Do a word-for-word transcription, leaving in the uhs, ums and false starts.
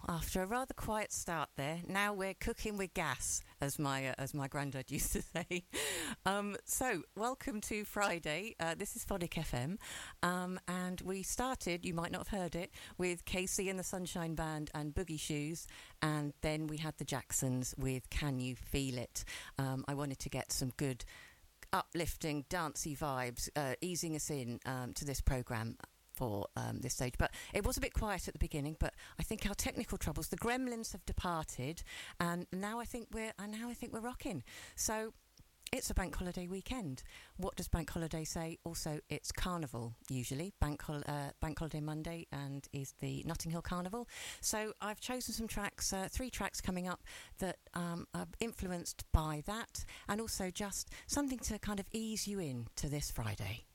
after a rather quiet start there, now we're cooking with gas, as my uh, as my granddad used to say. Um, so, welcome to Friday. Uh, this is Phonic F M, um, and we started. You might not have heard it with Casey and the Sunshine Band and Boogie Shoes, and then we had the Jacksons with Can You Feel It? Um, I wanted to get some good, uplifting, dancey vibes, uh, easing us in um, to this programme for um, this stage. But it was a bit quiet at the beginning, but I think our technical troubles, the gremlins have departed, and now I think we're and now I think we're rocking. So it's a bank holiday weekend. What does bank holiday say? Also, it's carnival, usually. Bank, hol- uh, bank holiday Monday and is the Notting Hill Carnival. So I've chosen some tracks, uh, three tracks coming up that um, are influenced by that, and also just something to kind of ease you in to this Friday.